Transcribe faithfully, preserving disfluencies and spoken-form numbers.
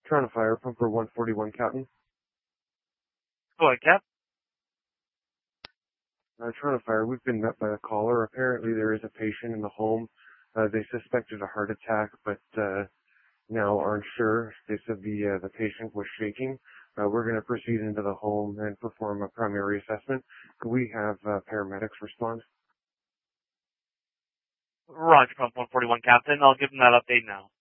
Toronto Fire, Pumper one forty-one, Captain. Go ahead, Cap. Uh, Toronto Fire, we've been met by a caller. Apparently there is a patient in the home. Uh, they suspected a heart attack, but uh, now aren't sure. They said the uh, the patient was shaking. Uh, we're going to proceed into the home and perform a primary assessment. Could we have uh, paramedics respond? Roger, Pump one forty-one, Captain. I'll give them that update now.